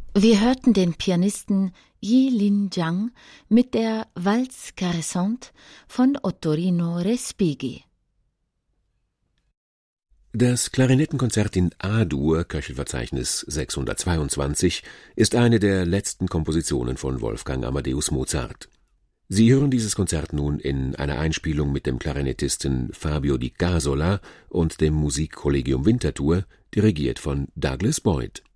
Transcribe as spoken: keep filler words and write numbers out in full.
Wir hörten den Pianisten Yi Lin Jiang mit der Valse Caressante von Ottorino Respighi. Das Klarinettenkonzert in A-Dur, Köchelverzeichnis sechshundertzweiundzwanzig, ist eine der letzten Kompositionen von Wolfgang Amadeus Mozart. Sie hören dieses Konzert nun in einer Einspielung mit dem Klarinettisten Fabio Di Casola und dem Musikkollegium Winterthur, dirigiert von Douglas Boyd.